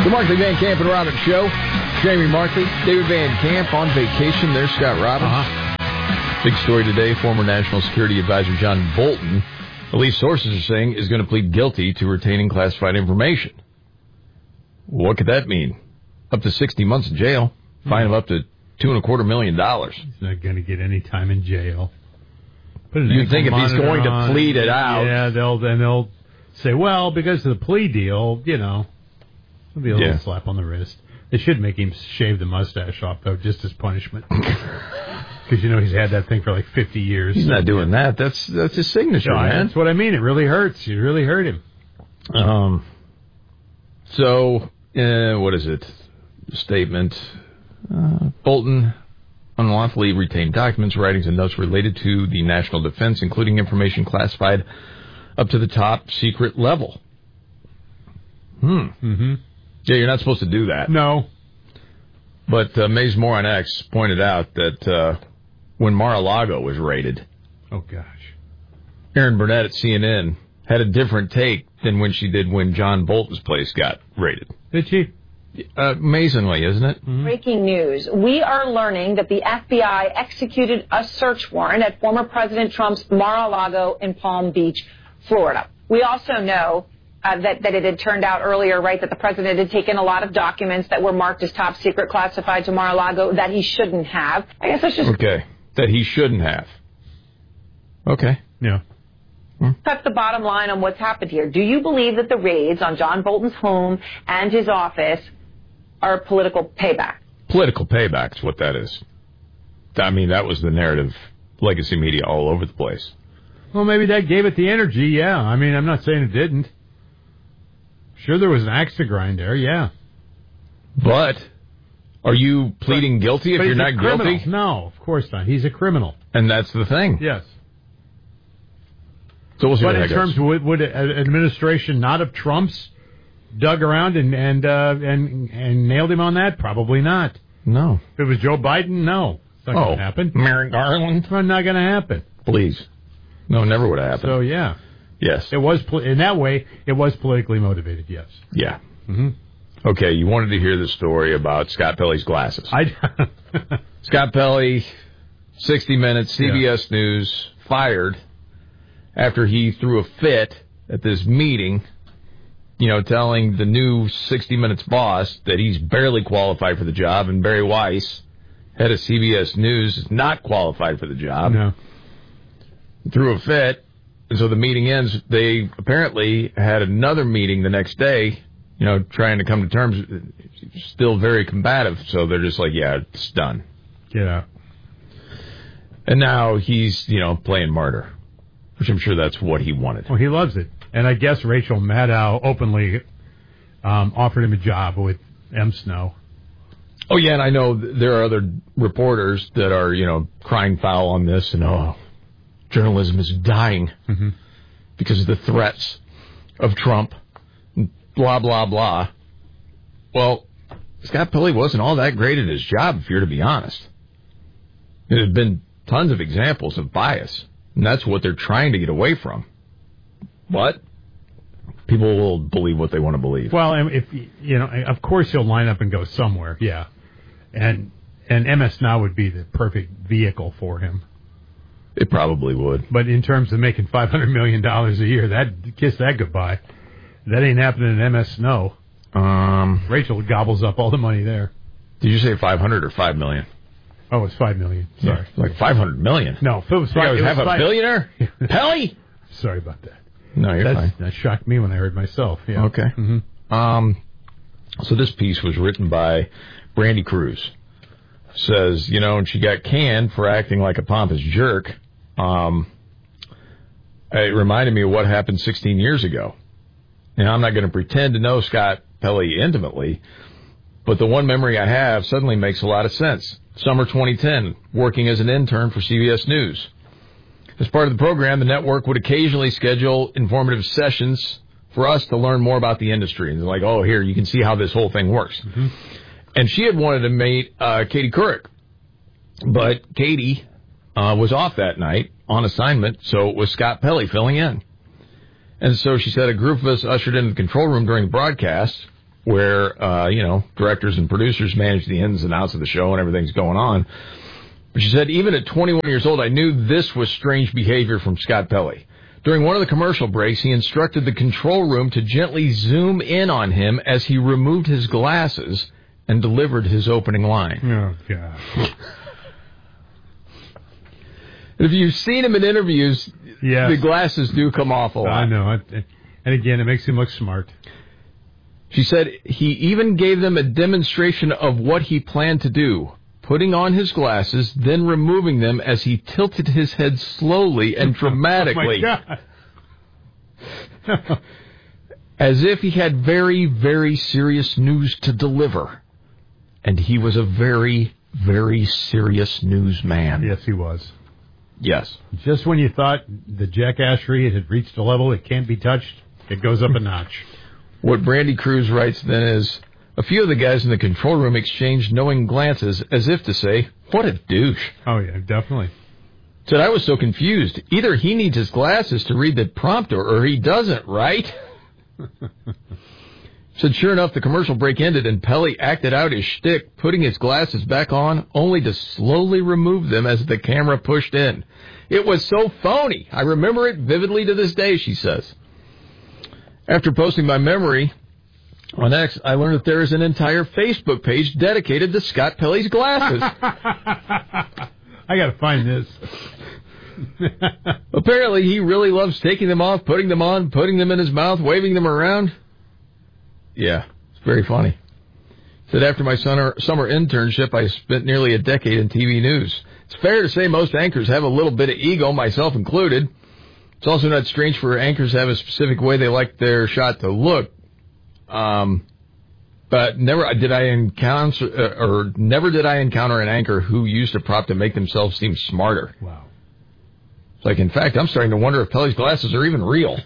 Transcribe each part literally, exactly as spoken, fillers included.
The Markley Van Camp and Robbins Show. Jamie Markley, David Van Camp on vacation. There's Scott Robbins. Uh-huh. Big story today. Former National Security Advisor John Bolton, at least sources are saying, is going to plead guilty to retaining classified information. What could that mean? Up to sixty months in jail. Fine him up to two and a quarter million dollars. He's not going to get any time in jail. You'd think if he's going to plead it out. Yeah, they'll then they'll say, well, because of the plea deal, you know, it'll be a little yeah. slap on the wrist. They should make him shave the mustache off, though, just as punishment. Because, you know, he's had that thing for like fifty years. He's not doing that. That's that's his signature, no, man. That's what I mean. It really hurts. You really hurt him. Um. So, uh, what is it? Statement. Uh, Bolton unlawfully retained documents, writings, and notes related to the national defense, including information classified up to the top secret level. Hmm. Mm-hmm. Yeah, you're not supposed to do that. No. But uh, Maze Moore on X pointed out that uh, when Mar-a-Lago was raided, oh gosh, Erin Burnett at C N N had a different take than when she did when John Bolton's place got raided. Did she? Uh, amazingly, isn't it? Mm-hmm. Breaking news. We are learning that the F B I executed a search warrant at former President Trump's Mar-a-Lago in Palm Beach, Florida. We also know uh, that, that it had turned out earlier, right, that the president had taken a lot of documents that were marked as top secret classified to Mar-a-Lago that he shouldn't have. I guess that's just... Okay, that he shouldn't have. Okay. Yeah. That's the bottom line on what's happened here. Do you believe that the raids on John Bolton's home and his office are political payback? Political payback is what that is. I mean, that was the narrative, legacy media all over the place. Well, maybe that gave it the energy, yeah. I mean, I'm not saying it didn't. Sure, there was an axe to grind there, yeah. But are you pleading but, guilty if but you're he's not a criminal. guilty? No, of course not. He's a criminal. And that's the thing. Yes. So we'll see but what in terms, goes. would, would an administration not of Trump's dug around and and uh, and and nailed him on that? Probably not. No. If it was Joe Biden, no. It's not oh, going to happen. Merrick Garland? It's not going to happen. Please. No, never would have happened. So, yeah. Yes. It was, in that way, it was politically motivated, yes. Yeah. Mm-hmm. Okay, you wanted to hear the story about Scott Pelley's glasses. I Scott Pelley, sixty minutes, C B S yeah. News, fired after he threw a fit at this meeting, you know, telling the new sixty minutes boss that he's barely qualified for the job, and Barry Weiss, head of C B S News, is not qualified for the job. No. Threw a fit, and so the meeting ends. They apparently had another meeting the next day, you know, trying to come to terms. Still very combative, so they're just like, yeah, it's done. Get out. And now he's, you know, playing martyr, which I'm sure that's what he wanted. Well, he loves it. And I guess Rachel Maddow openly um, offered him a job with M. Snow. Oh, yeah, and I know there are other reporters that are, you know, crying foul on this, and, oh, journalism is dying mm-hmm. because of the threats of Trump, blah, blah, blah. Well, Scott Pelley wasn't all that great at his job, if you're to be honest. There have been tons of examples of bias, and that's what they're trying to get away from. But people will believe what they want to believe. Well, if you know, of course he'll line up and go somewhere, yeah. And and M S Now would be the perfect vehicle for him. It probably would. But in terms of making five hundred million dollars a year, that kiss that goodbye. That ain't happening in M S Snow. Um, Rachel gobbles up all the money there. Did you say five hundred or five million? Oh, it's five million. Sorry, yeah, like five hundred million. No, if it was five, you guys have a billionaire, Pelley. Sorry about that. No, you're That's, fine. That shocked me when I heard myself. Yeah. Okay. Mm-hmm. Um, so this piece was written by Brandy Cruz. Says, you know, and she got canned for acting like a pompous jerk. Um, it reminded me of what happened sixteen years ago. Now, I'm not going to pretend to know Scott Pelley intimately, but the one memory I have suddenly makes a lot of sense. Summer twenty ten, working as an intern for C B S News. As part of the program, the network would occasionally schedule informative sessions for us to learn more about the industry. And they're like, oh, here, you can see how this whole thing works. Mm-hmm. And she had wanted to meet uh, Katie Couric. But Katie uh, was off that night on assignment, so it was Scott Pelley filling in. And so she said a group of us ushered into the control room during the broadcast. where, uh, you know, directors and producers manage the ins and outs of the show and everything's going on. But she said, even at twenty-one years old, I knew this was strange behavior from Scott Pelley. During one of the commercial breaks, he instructed the control room to gently zoom in on him as he removed his glasses and delivered his opening line. Oh, God. If you've seen him in interviews, yes. the glasses do come off a lot. I know. And again, it makes him look smart. She said he even gave them a demonstration of what he planned to do, putting on his glasses, then removing them as he tilted his head slowly and dramatically. Oh, my God. As if he had very, very serious news to deliver. And he was a very, very serious newsman. Yes, he was. Yes. Just when you thought the jackassery had reached a level it can't be touched, it goes up a notch. What Brandy Cruz writes then is, a few of the guys in the control room exchanged knowing glances as if to say, what a douche. Oh, yeah, definitely. Said, I was so confused. Either he needs his glasses to read the prompter or he doesn't, right? Said, sure enough, the commercial break ended and Pelley acted out his shtick, putting his glasses back on, only to slowly remove them as the camera pushed in. It was so phony. I remember it vividly to this day, she says. After posting my memory on X, I learned that there is an entire Facebook page dedicated to Scott Pelley's glasses. I got to find this. Apparently, he really loves taking them off, putting them on, putting them in his mouth, waving them around. Yeah, it's very funny. Said after my summer, summer internship, I spent nearly a decade in T V news. It's fair to say most anchors have a little bit of ego, myself included. It's also not strange for anchors to have a specific way they like their shot to look. Um, but never did I encounter, uh, or never did I encounter an anchor who used a prop to make themselves seem smarter. Wow. It's like, in fact, I'm starting to wonder if Pelley's glasses are even real.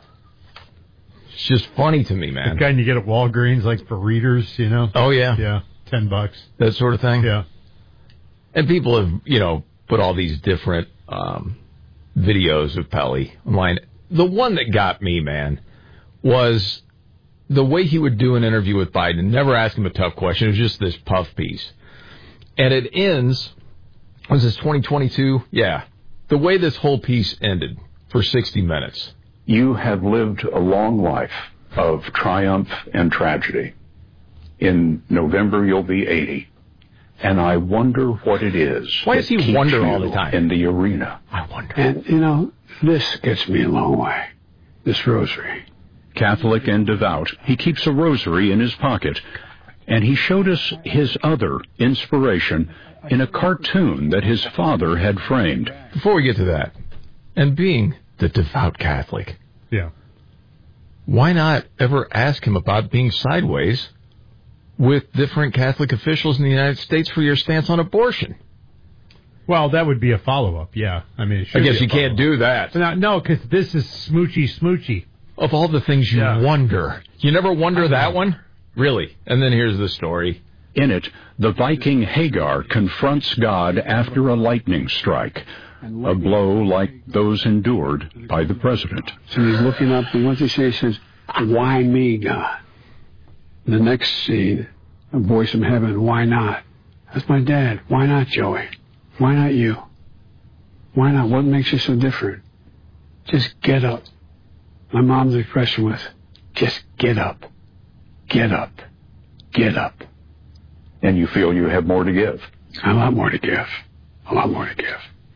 It's just funny to me, man. The kind you get at Walgreens, like for readers, you know? Oh, yeah. Yeah, ten bucks. That sort of thing? Yeah. And people have, you know, put all these different um, videos of Pelley online. The one that got me, man, was the way he would do an interview with Biden. Never ask him a tough question. It was just this puff piece. And it ends, was this twenty twenty-two? Yeah. The way this whole piece ended for sixty minutes. You have lived a long life of triumph and tragedy. In November, you'll be eighty. And I wonder what it is. Why does he wonder all the time? In the arena. I wonder. And, you know, this gets me a long way. This rosary. Catholic and devout, he keeps a rosary in his pocket. And he showed us his other inspiration in a cartoon that his father had framed. Before we get to that, and being the devout Catholic, yeah, why not ever ask him about being sideways with different Catholic officials in the United States for your stance on abortion? Well, that would be a follow-up, yeah. I mean, it should I guess be a you can't do that. No, no, because this is smoochy smoochy. Of all the things you Yeah. wonder. You never wonder that one? Really? And then here's the story. In it, the Viking Hagar confronts God after a lightning strike, a blow like those endured by the president. So he's looking up, and once he says, he says, why me, God? The next scene, a voice from heaven, why not? That's my dad. Why not, Joey? Why not you? Why not? What makes you so different? Just get up. My mom's expression was, just get up. Get up. Get up. And you feel you have more to give. A lot more to give. A lot more to give.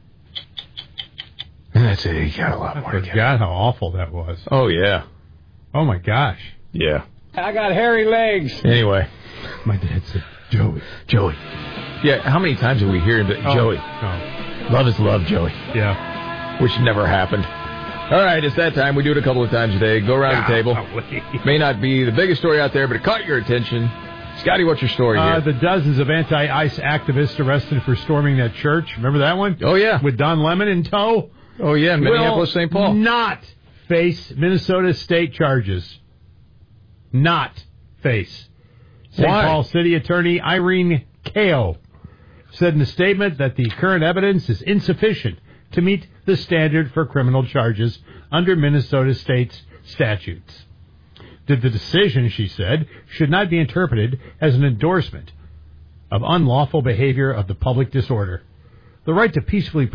And that's it. You got a lot I more to get. forgot how awful that was. Oh, yeah. Oh, my gosh. Yeah. I got hairy legs. Anyway. My dad said, Joey. Joey. Yeah, how many times have we hear him? Oh, Joey. Oh, Love is love, Joey. yeah. Which never happened. All right, it's that time. We do it a couple of times a day. Go around the table. Golly. May not be the biggest story out there, but it caught your attention. Scotty, what's your story Uh, here? the dozens of anti-ICE activists arrested for storming that church. Remember that one? Oh, yeah. With Don Lemon in tow? Oh, yeah, in Minneapolis, Will Saint Paul. not face Minnesota state charges. Not face. Saint Why? Paul City Attorney Irene Kao said in a statement that the current evidence is insufficient to meet the standard for criminal charges under Minnesota state's statutes. that the decision, she said, should not be interpreted as an endorsement of unlawful behavior of the public disorder. The right to peacefully